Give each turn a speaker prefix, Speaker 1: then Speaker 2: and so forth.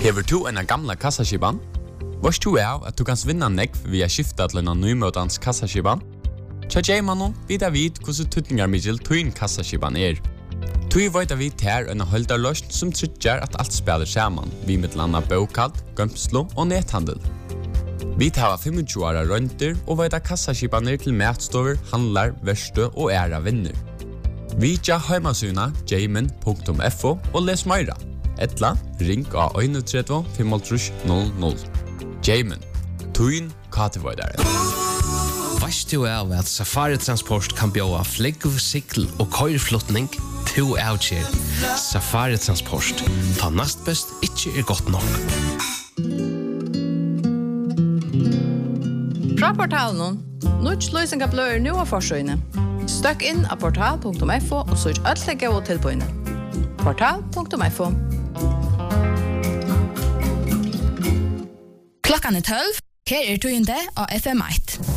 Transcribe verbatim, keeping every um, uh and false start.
Speaker 1: Hever du en gamla kassaskiban? Vars du er at du kan vinna nekv via skifta til en nymøtans kassaskiban? Tja J-mannen vid av vid hvordan tutningar middel tuin kassaskiban er. Tui veit av vid her en holdarløst som trykker at alt spiller saman, vi med landa bokalt, gømslo og nethandel. Vi tar tjue åra rønter og veit av kassaskibaner til matstover, handlar, verste og æra vinner. Vi tja heimasuna jamin punktum f o og les meira. Etla, ring av tre tre fem null null. Jamin, tuin katevoidare.
Speaker 2: Veist du av at Safari Transport kan bjóa flegg, sikl og køyrflotning to avkjer. Safari Transport, ta nast best ikkje er godt nok.
Speaker 3: Fra portalen, Nuts løysinga blør nu av forsøyne. Støkk inn av portal punktum f o og søk alle gode tilbøyne. portal punktum f o.
Speaker 4: Klokkan er tolv, her er tøyende av F M ett.